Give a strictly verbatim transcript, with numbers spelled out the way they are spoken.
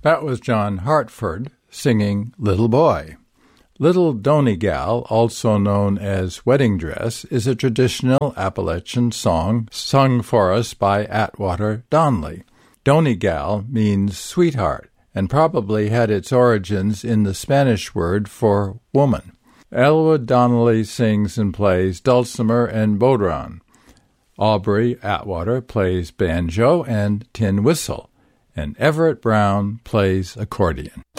That was John Hartford singing Little Boy. Little Donegal, also known as Wedding Dress, is a traditional Appalachian song sung for us by Atwater Donnelly. Donegal means sweetheart and probably had its origins in the Spanish word for woman. Elwood Donnelly sings and plays dulcimer and bodhrán. Aubrey Atwater plays banjo and tin whistle, and Everett Brown plays accordion.